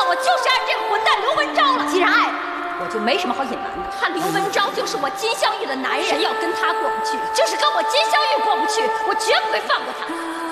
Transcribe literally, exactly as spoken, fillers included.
我就是爱这个混蛋刘文昭了。 既然爱了，我就没什么好隐瞒的。 他刘文昭就是我金镶玉的男人，谁要跟他过不去，就是跟我金镶玉过不去，我绝不会放过他。